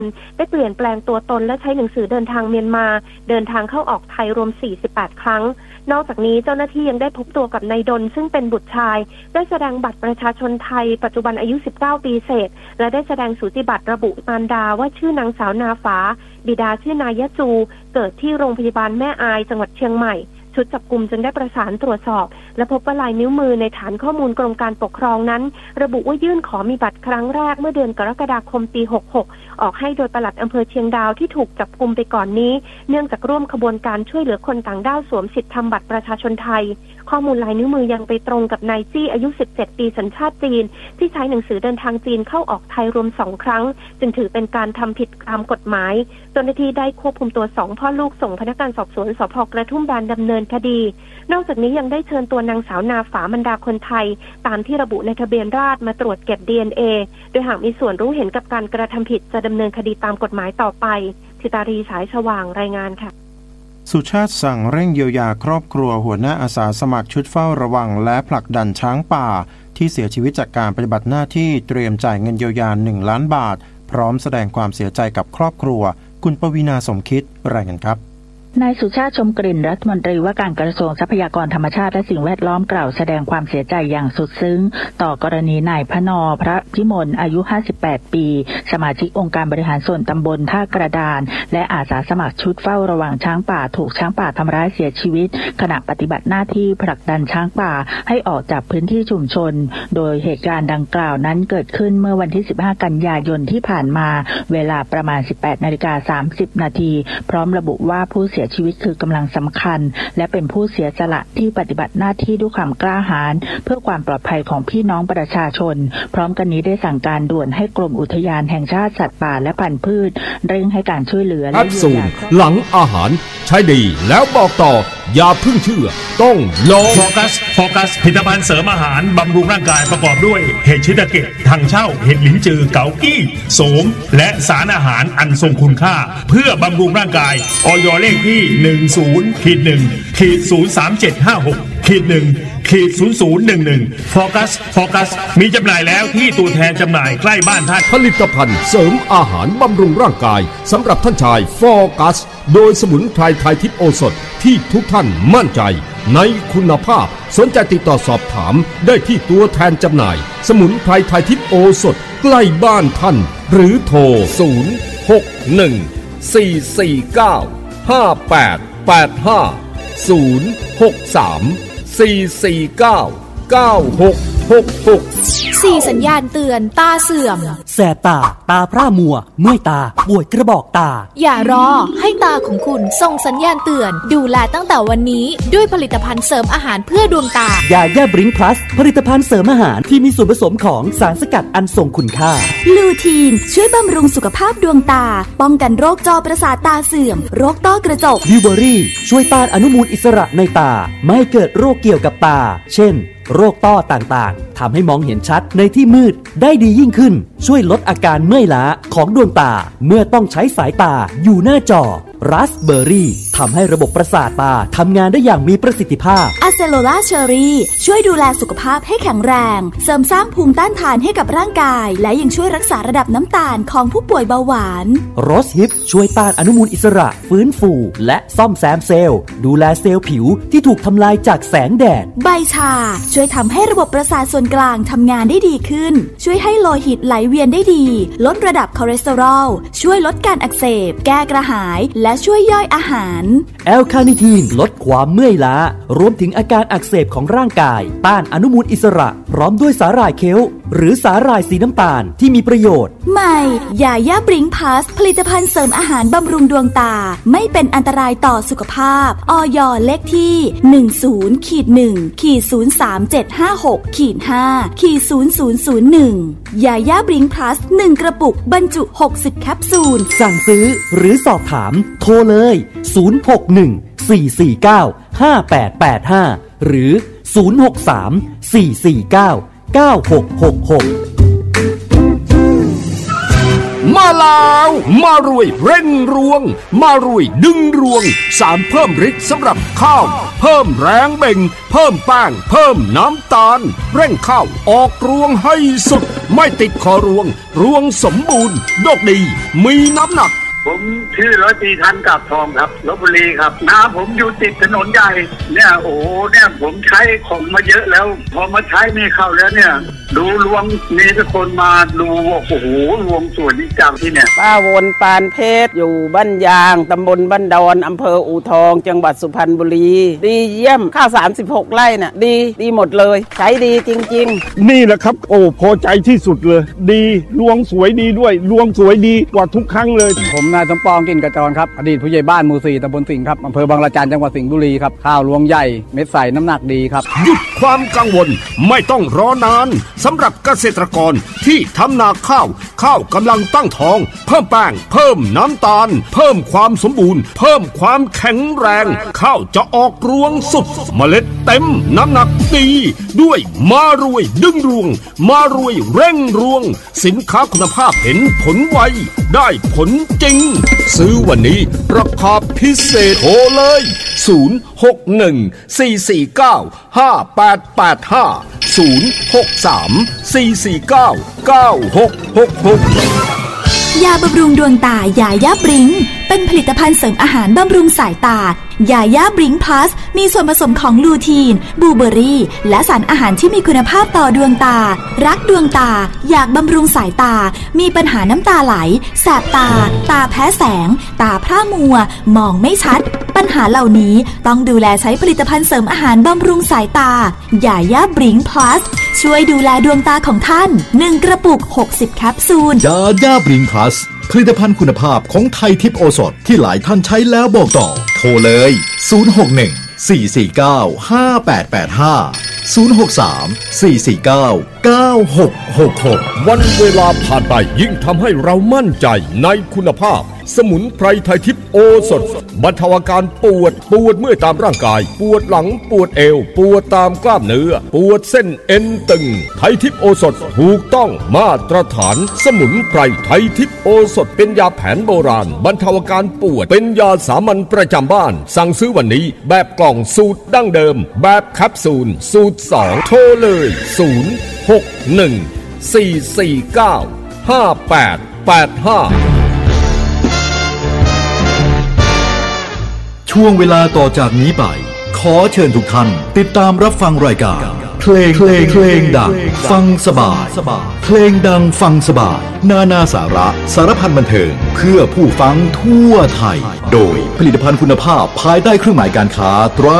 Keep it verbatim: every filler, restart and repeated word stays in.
ได้เปลี่ยนแปลงตัวตนและใช้หนังสือเดินทางเมียนมาเดินทางเข้าออกไทยรวมสี่สิบแปดครั้งนอกจากนี้เจ้าหน้าที่ยังได้พบตัวกับนายดลซึ่งเป็นบุตรชายได้แสดงบัตรประชาชนไทยปัจจุบันอายุสิบเก้าปีเศษและได้แสดงสูติบัตรระบุมารดาว่าชื่อนางสาวนาฝาบิดาชื่อนายยะจูเกิดที่โรงพยาบาลแม่อายจังหวัดเชียงใหม่ชุดจับกุมจึงได้ประสานตรวจสอบและพบว่าลายนิ้วมือในฐานข้อมูลกรมการปกครองนั้นระบุว่ายื่นขอมีบัตรครั้งแรกเมื่อเดือนกรกฎาคมปีหกหกออกให้โดยปลัดอำเภอเชียงดาวที่ถูกจับกุมไปก่อนนี้เนื่องจากร่วมขบวนการช่วยเหลือคนต่างด้าวสวมสิทธิทำบัตรประชาชนไทยข้อมูลลายนิ้วมือยังไปตรงกับนายจี้อายุสิบเจ็ดปีสัญชาติจีนที่ใช้หนังสือเดินทางจีนเข้าออกไทยรวมสองครั้งจึงถือเป็นการทำผิดตามกฎหมายเจ้าหน้าที่ได้ควบคุมตัวสองพ่อลูกส่งพนักงานสอบสวนสภ.กระทุ่มแบนดำเนินคดีนอกจากนี้ยังได้เชิญตัวนางสาวนาฝาบรรดาคนไทยตามที่ระบุในทะเบียนราษฎร์มาตรวจเก็บ ดี เอ็น เอ โดยหากมีส่วนรู้เห็นกับการกระทำผิดจะดำเนินคดีตามกฎหมายต่อไปธิตารีสายสว่างรายงานค่ะสุชาติสั่งเร่งเยียวยาครอบครัวหัวหน้าอาสาสมัครชุดเฝ้าระวังและผลักดันช้างป่าที่เสียชีวิตจากการปฏิบัติหน้าที่เตรียมจ่ายเงินเยียวยาหนึ่งล้านบาทพร้อมแสดงความเสียใจกับครอบครัวคุณปวีณาสมคิดรายงานครับนายสุชาติชมกลิ่นรัฐมนตรีว่าการกระทรวงทรัพยากรธรรมชาติและสิ่งแวดล้อมกล่าวแสดงความเสียใจอย่างสุดซึ้งต่อกรณีนายพนอพระพิมลอายุห้าสิบแปดปีสมาชิกองค์การบริหารส่วนตำบลท่ากระดานและอาสาสมัครชุดเฝ้าระวังช้างป่าถูกช้างป่าทำร้ายเสียชีวิตขณะปฏิบัติหน้าที่ผลักดันช้างป่าให้ออกจากพื้นที่ชุมชนโดยเหตุการณ์ดังกล่าวนั้นเกิดขึ้นเมื่อวันที่สิบห้ากันยายนที่ผ่านมาเวลาประมาณ สิบแปดนาฬิกาสามสิบนาทีพร้อมระบุว่าผู้เสียชีวิตคือกำลังสำคัญและเป็นผู้เสียสละที่ปฏิบัติหน้าที่ด้วยความกล้าหาญเพื่อความปลอดภัยของพี่น้องประชาชนพร้อมกันนี้ได้สั่งการด่วนให้กรมอุทยานแห่งชาติสัตว์ป่าและพันธุ์พืชเร่งให้การช่วยเหลือและเยียวยาหลังอาหารใช้ดีแล้วบอกต่ออย่าเพิ่งเชื่อต้องลองโฟกัสโฟกัสผลิตภัณฑ์เสริมอาหารบำรุงร่างกายประกอบด้วยเห็ดชิตาเกะถังเช่าเห็ดหลินจือเกากี้โสมและสารอาหารอันทรงคุณค่าเพื่อบำรุงร่างกายอย.เลขที่ หนึ่ง ศูนย์ หนึ่ง ศูนย์ สาม เจ็ด ห้า หก หนึ่ง ศูนย์ ศูนย์ หนึ่ง หนึ่งโฟกัสโฟกัสมีจำหน่ายแล้วที่ตัวแทนจำหน่ายใกล้บ้านท่านผลิตภัณฑ์เสริมอาหารบำรุงร่างกายสำหรับท่านชายโฟกัสโดยสมุนไพรไทยทิพย์โอสถที่ทุกท่านมั่นใจในคุณภาพสนใจติดต่อสอบถามได้ที่ตัวแทนจำหน่ายสมุนไพรไทยทิพย์โอสถใกล้บ้านท่านหรือโทรศูนย์ หก หนึ่ง สี่ สี่ เก้า ห้า แปด แปด ห้า ศูนย์ หก สาม สี่ สี่ เก้า เก้า หก หก หกสี่สัญญาณเตือนตาเสื่อมแสบตาตาพร่ามัวเมื่อยตาปวดกระบอกตาอย่ารอให้ตาของคุณส่งสัญญาณเตือนดูแลตั้งแต่วันนี้ด้วยผลิตภัณฑ์เสริมอาหารเพื่อดวงตายาย่าบริงพลัสผลิตภัณฑ์เสริมอาหารที่มีส่วนผสมของสารสกัดอันทรงคุณค่าลูทีนช่วยบำรุงสุขภาพดวงตาป้องกันโรคจอประสาทตาเสื่อมโรคต้อกระจกบิวเบอรี่ช่วยต้านอนุมูลอิสระในตาไม่ให้เกิดโรคเกี่ยวกับตาเช่นโรคต้อต่างๆทำให้มองเห็นชัดในที่มืดได้ดียิ่งขึ้นช่วยลดอาการเมื่อยล้าของดวงตาเมื่อต้องใช้สายตาอยู่หน้าจอราสเบอร์รี่ทำให้ระบบประสาทตาทำงานได้อย่างมีประสิทธิภาพอะเซโลล่าเชอรี่ช่วยดูแลสุขภาพให้แข็งแรงเสริมสร้างภูมิต้านทานให้กับร่างกายและยังช่วยรักษาระดับน้ำตาลของผู้ป่วยเบาหวานโรสฮิปช่วยต้านอนุมูลอิสระฟื้นฟูและซ่อมแซมเซลล์ดูแลเซลล์ผิวที่ถูกทำลายจากแสงแดดใบชาช่วยทำให้ระบบประสาทส่วนกลางทำงานได้ดีขึ้นช่วยให้โลหิตไหลเวียนได้ดีลดระดับคอเลสเตอรอลช่วยลดการอักเสบแก้กระหายและช่วยย่อยอาหารแอลคาเนทีนลดความเมื่อยล้ารวมถึงอาการอักเสบของร่างกายต้านอนุมูลอิสระพร้อมด้วยสาหร่ายเคลหรือสาหร่ายสีน้ำตาลที่มีประโยชน์ใหม่ยาย่าบริงพลัสผลิตภัณฑ์เสริมอาหารบำรุงดวงตาไม่เป็นอันตรายต่อสุขภาพอย.เลขที่ หนึ่ง ศูนย์ หนึ่ง ศูนย์ สาม เจ็ด ห้า หก ห้า ศูนย์ ศูนย์ ศูนย์ หนึ่งยาย่าบริงพลัสหนึ่งกระปุกบรรจุหกสิบแคปซูลสั่งซื้อหรือสอบถามโทรเลยศูนย์ หก หนึ่ง สี่ สี่ เก้า ห้า แปด แปด ห้าหรือศูนย์ หก สาม สี่ สี่ เก้า เก้า หก หก หกมาแล้วมารวยเร่งรวงมารวยดึงรวงสารเพิ่มฤทธิ์สำหรับข้าวเพิ่มแรงเบ่งเพิ่มแป้งเพิ่มน้ำตาลเร่งข้าวออกรวงให้สุดไม่ติดคอรวงรวงสมบูรณ์ดกดีมีน้ำหนักผมชื่อร้อยตรีทันกับทองครับลพบุรีครับน้าผมอยู่ติดถนนใหญ่เนี่ยโอ้เนี่ยผมใช้ของมาเยอะแล้วพอมาใช้นี่เข้าแล้วเนี่ยดูรวงมีทุกคนมาดูโอ้โหรวงสวยดีจังที่เนี่ยป้าวนปานเพชรอยู่บ้านยางตำบลบ้านดอนอำเภออู่ทองจังหวัดสุพรรณบุรีดีเยี่ยมข้าวสามสิบหกไร่น่ะดีดีหมดเลยใช้ดีจริงๆนี่แหละครับโอ้พอใจที่สุดเลยดีรวงสวยดีด้วยรวงสวยดีกว่าทุกครั้งเลยผมนายสมปองกินกระจรครับอดีตผู้ใหญ่บ้านหมู่สี่ตำบลสิงห์ครับอำเภอบางละจันจังหวัดสิงห์บุรีครับข้าวรวงใหญ่เม็ดใสน้ำหนักดีครับหยุดความกังวลไม่ต้องรอนานสำหรับเกษตรกรที่ทำนาข้าวข้าวกำลังตั้งท้องเพิ่มแป้งเพิ่มน้ำตาลเพิ่มความสมบูรณ์เพิ่มความแข็งแรงข้าวจะออกรวงสุดเมล็ดเต็มน้ำหนักดีด้วยมารวยดึงรวงมารวยเร่งรวงสินค้าคุณภาพเห็นผลไวได้ผลจริงซื้อวันนี้ราคาพิเศษโทรเลยศูนย์ หก หนึ่ง สี่ สี่ เก้า ห้า แปด แปด ห้า ศูนย์ หก สาม สี่ สี่ เก้า เก้า หก หก หกยาบำรุงดวงตายาย่าบริ้งเป็นผลิตภัณฑ์เสริมอาหารบำรุงสายตายาย่าบริ้งพลัสมีส่วนผสมของลูทีนบลูเบอร์รี่และสารอาหารที่มีคุณภาพต่อดวงตารักดวงตาอยากบำรุงสายตามีปัญหาน้ำตาไหลแสบตาตาแพ้แสงตาพร่ามัวมองไม่ชัดปัญหาเหล่านี้ต้องดูแลใช้ผลิตภัณฑ์เสริมอาหารบำรุงสายตายาย่าบริ้งพลัสช่วยดูแลดวงตาของท่านหนึ่งกระปุกหกสิบแคปซูลยาย่าบริ้งพลัสผลิตภัณฑ์คุณภาพของไทยทิพย์โอสถที่หลายท่านใช้แล้วบอกต่อโทรเลยศูนย์ หก หนึ่ง สี่ สี่ เก้า ห้า แปด แปด ห้า ศูนย์ หก สาม สี่ สี่ เก้า เก้า หก หก หกวันเวลาผ่านไปยิ่งทำให้เรามั่นใจในคุณภาพสมุนไพรไทยทิพย์โอสถบรรเทาอาการปวดปวดเมื่อยตามร่างกายปวดหลังปวดเอวปวดตามกล้ามเนื้อปวดเส้นเอ็นตึงไทยทิพย์โอสถถูกต้องมาตรฐานสมุนไพรไทยทิพย์โอสถเป็นยาแผนโบราณบรรเทาอาการปวดเป็นยาสามัญประจำบ้านสั่งซื้อวันนี้แบบกล่องสูตรดั้งเดิมแบบแคปซูลสูตรสองโทรเลยศูนย์ หก หนึ่ง สี่ สี่ เก้า ห้า แปด แปด ห้าช่วงเวลาต่อจากนี้ไปขอเชิญทุกท่านติดตามรับฟังรายการเพลงเพลงเพลงดังฟังสบายเพลงดังฟังสบายนานาสาระสารพันบันเทิงเพื่อผู้ฟังทั่วไทยโดยผลิตภัณฑ์คุณภาพภายใต้เครื่องหมายการค้าตรา